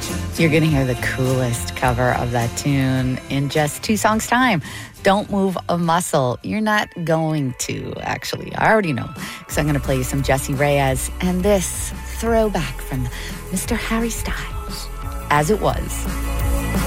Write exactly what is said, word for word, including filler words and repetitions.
You're going to hear the coolest cover of that tune in just two songs' time. Don't move a muscle. You're not going to, actually. I already know, because I'm going to play you some Jessie Reyez and this throwback from Mister Harry Styles, As It Was.